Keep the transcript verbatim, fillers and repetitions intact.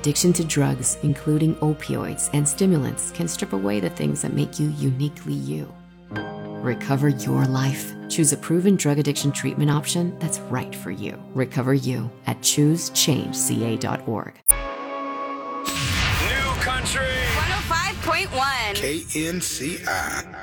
Addiction to drugs, including opioids and stimulants, can strip away the things that make you uniquely you. Recover your life. Choose a proven drug addiction treatment option that's right for you. Recover You at choose change c a dot org. New Country one oh five point one K N C I.